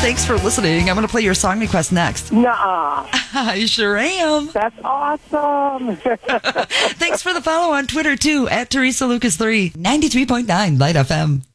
Thanks for listening. I'm going to play your song request next. Nuh-uh. I sure am. That's awesome. Thanks for the follow on Twitter, too, at Teresa Lucas 3, 93.9 Light FM.